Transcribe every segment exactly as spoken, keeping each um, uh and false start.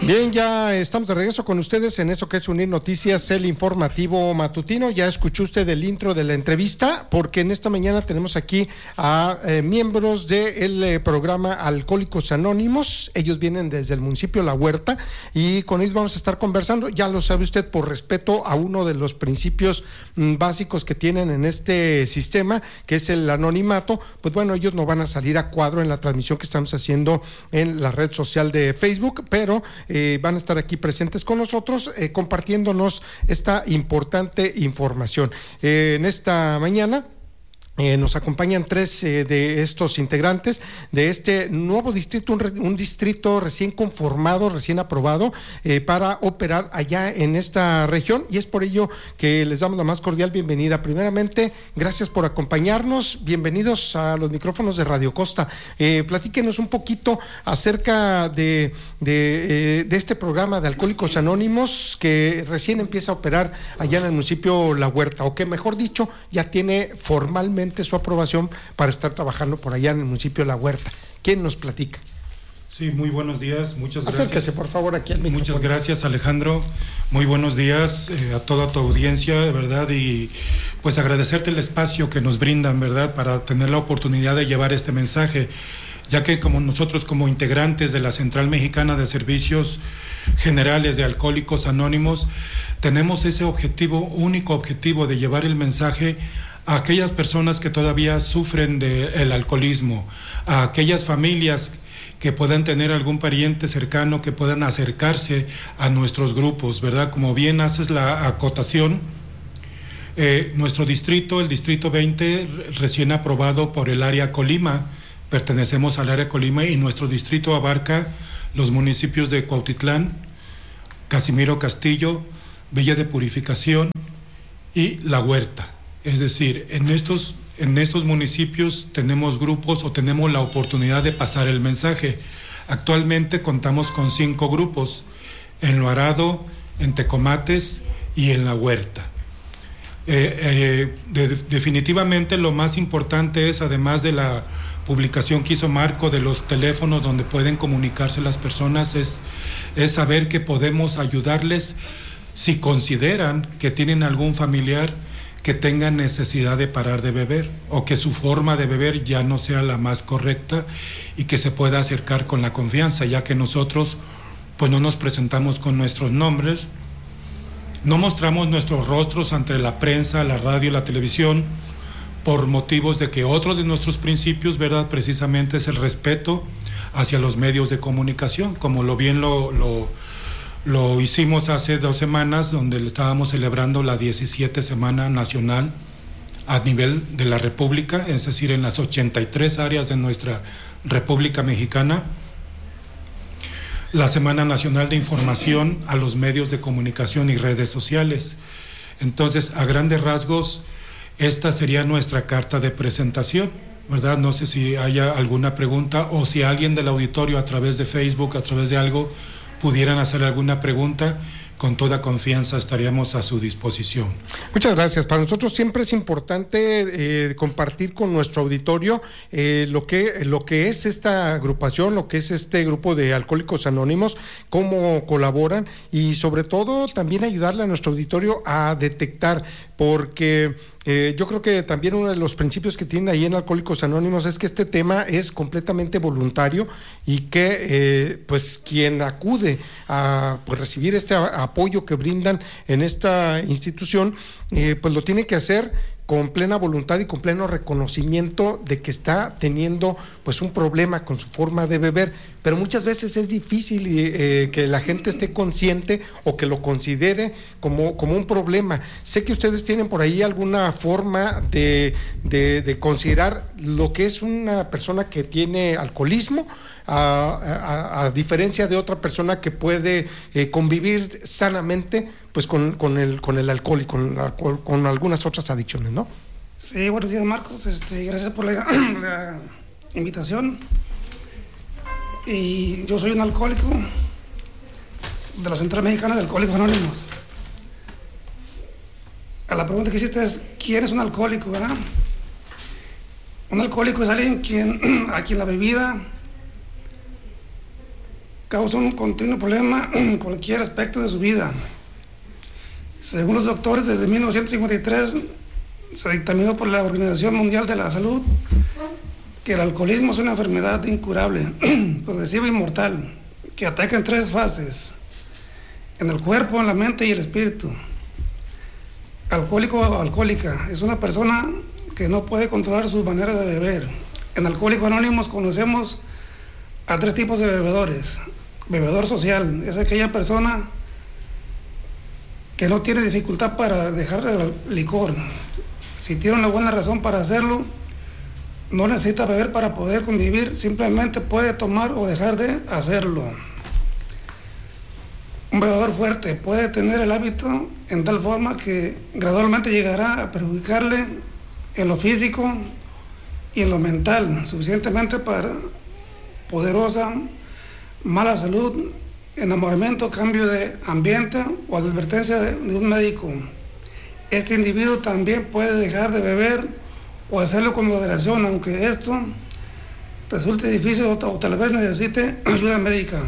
Bien, ya estamos de regreso con ustedes en eso que es Unir Noticias, el informativo matutino. Ya escuchó usted el intro de la entrevista, porque en esta mañana tenemos aquí a eh, miembros del eh, programa Alcohólicos Anónimos. Ellos vienen desde el municipio La Huerta y con ellos vamos a estar conversando. Ya lo sabe usted, por respeto a uno de los principios mm, básicos que tienen en este sistema, que es el anonimato. Pues bueno, ellos no van a salir a cuadro en la transmisión que estamos haciendo en la red social de Facebook, pero Eh, van a estar aquí presentes con nosotros eh, compartiéndonos esta importante información. Eh, en esta mañana Eh, nos acompañan tres eh, de estos integrantes de este nuevo distrito, un, re, un distrito recién conformado, recién aprobado eh, para operar allá en esta región, y es por ello que les damos la más cordial bienvenida. Primeramente, gracias por acompañarnos, bienvenidos a los micrófonos de Radio Costa. Eh, platíquenos un poquito acerca de, de, eh, de este programa de Alcohólicos Anónimos que recién empieza a operar allá en el municipio La Huerta, o que mejor dicho, ya tiene formalmente su aprobación para estar trabajando por allá en el municipio de La Huerta. ¿Quién nos platica? Sí, muy buenos días, muchas gracias. Acérquese por favor aquí al micrófono. Muchas gracias, Alejandro, muy buenos días eh, a toda tu audiencia, de verdad, y pues agradecerte el espacio que nos brindan, verdad, para tener la oportunidad de llevar este mensaje, ya que como nosotros como integrantes de la Central Mexicana de Servicios Generales de Alcohólicos Anónimos, tenemos ese objetivo, único objetivo de llevar el mensaje a aquellas personas que todavía sufren del alcoholismo, a aquellas familias que puedan tener algún pariente cercano que puedan acercarse a nuestros grupos, ¿verdad? Como bien haces la acotación, eh, nuestro distrito, el distrito veinte, recién aprobado por el área Colima, pertenecemos al área Colima, y nuestro distrito abarca los municipios de Cuautitlán, Casimiro Castillo, Villa de Purificación y La Huerta. Es decir, en estos, en estos municipios tenemos grupos o tenemos la oportunidad de pasar el mensaje. Actualmente contamos con cinco grupos, en Lo Arado, en Tecomates y en La Huerta. Eh, eh, de, definitivamente lo más importante es, además de la publicación que hizo Marco de los teléfonos donde pueden comunicarse las personas, es, es saber que podemos ayudarles si consideran que tienen algún familiar que tengan necesidad de parar de beber, o que su forma de beber ya no sea la más correcta, y que se pueda acercar con la confianza, ya que nosotros pues no nos presentamos con nuestros nombres, no mostramos nuestros rostros ante la prensa, la radio y la televisión, por motivos de que otro de nuestros principios, ¿verdad?, precisamente es el respeto hacia los medios de comunicación, como lo bien lo, lo Lo hicimos hace dos semanas, donde estábamos celebrando la diecisiete Semana Nacional a nivel de la República, es decir, en las ochenta y tres áreas de nuestra República Mexicana, la Semana Nacional de Información a los medios de comunicación y redes sociales. Entonces, a grandes rasgos, esta sería nuestra carta de presentación, ¿verdad? No sé si haya alguna pregunta, o si alguien del auditorio a través de Facebook, a través de algo, pudieran hacer alguna pregunta, con toda confianza estaríamos a su disposición. Muchas gracias. Para nosotros siempre es importante eh, compartir con nuestro auditorio eh, lo que lo que es esta agrupación, lo que es este grupo de Alcohólicos Anónimos, cómo colaboran, y sobre todo también ayudarle a nuestro auditorio a detectar, porque eh, yo creo que también uno de los principios que tienen ahí en Alcohólicos Anónimos es que este tema es completamente voluntario, y que eh, pues quien acude a pues, recibir este apoyo que brindan en esta institución, eh, pues lo tiene que hacer con plena voluntad y con pleno reconocimiento de que está teniendo pues un problema con su forma de beber, pero muchas veces es difícil eh, que la gente esté consciente o que lo considere como, como un problema. Sé que ustedes tienen por ahí alguna forma de, de, de considerar lo que es una persona que tiene alcoholismo, A, a, a diferencia de otra persona que puede eh, convivir sanamente pues con, con, el, con el alcohol y con, la, con, con algunas otras adicciones, ¿no? Sí, buenos días, Marcos, este, gracias por la, la invitación. Y yo soy un alcohólico de la Central Mexicana de Alcohólicos Anónimos. A la pregunta que hiciste es, ¿quién es un alcohólico, verdad? Un alcohólico es alguien quien, a quien la bebida causa un continuo problema en cualquier aspecto de su vida. Según los doctores, desde mil novecientos cincuenta y tres se dictaminó por la Organización Mundial de la Salud que el alcoholismo es una enfermedad incurable, progresiva y mortal, que ataca en tres fases: en el cuerpo, en la mente y el espíritu. Alcohólico o alcohólica es una persona que no puede controlar su manera de beber. En Alcohólicos Anónimos conocemos a tres tipos de bebedores. Bebedor social es aquella persona que no tiene dificultad para dejar el licor. Si tiene una buena razón para hacerlo, no necesita beber para poder convivir, simplemente puede tomar o dejar de hacerlo. Un bebedor fuerte puede tener el hábito en tal forma que gradualmente llegará a perjudicarle en lo físico y en lo mental, suficientemente para poderosa mala salud, enamoramiento, cambio de ambiente o advertencia de, de un médico. Este individuo también puede dejar de beber o hacerlo con moderación, aunque esto resulte difícil o, o tal vez necesite ayuda médica.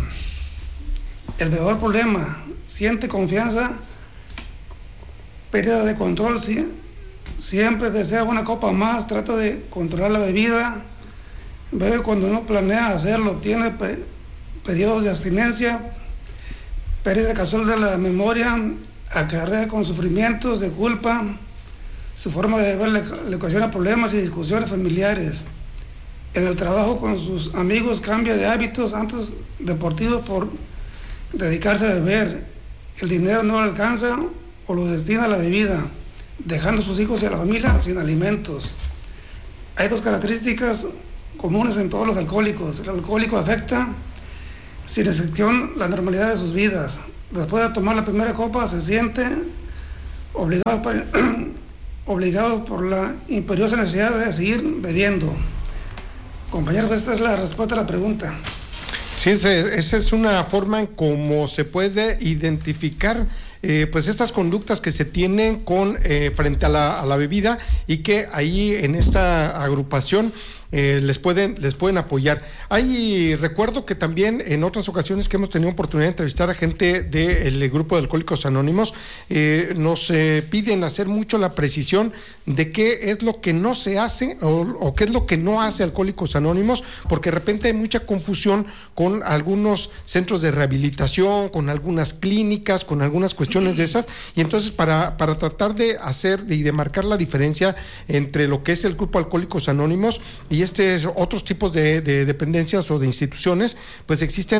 El bebedor problema siente confianza, pérdida de control, ¿sí? Siempre desea una copa más, trata de controlar la bebida, bebe cuando no planea hacerlo, tiene pe- periodos de abstinencia, pérdida casual de la memoria, acarrea con sufrimientos de culpa, su forma de beber le, le ocasiona problemas y discusiones familiares. En el trabajo con sus amigos cambia de hábitos antes deportivos por dedicarse a beber. El dinero no le alcanza o lo destina a la bebida, dejando a sus hijos y a la familia sin alimentos. Hay dos características comunes en todos los alcohólicos. El alcohólico afecta sin excepción la normalidad de sus vidas. Después de tomar la primera copa se siente obligado, para, obligado por la imperiosa necesidad de seguir bebiendo. Compañeros, esta es la respuesta a la pregunta. Sí, ese, esa es una forma en cómo se puede identificar eh, pues estas conductas que se tienen con eh, frente a la, a la bebida, y que ahí en esta agrupación Eh, les pueden les pueden apoyar. Hay, recuerdo que también en otras ocasiones que hemos tenido oportunidad de entrevistar a gente del grupo de Alcohólicos Anónimos, eh, nos eh, piden hacer mucho la precisión de qué es lo que no se hace o, o qué es lo que no hace Alcohólicos Anónimos, porque de repente hay mucha confusión con algunos centros de rehabilitación, con algunas clínicas, con algunas cuestiones de esas, y entonces para, para tratar de hacer y de marcar la diferencia entre lo que es el grupo Alcohólicos Anónimos y y este otros tipos de, de dependencias o de instituciones, pues existen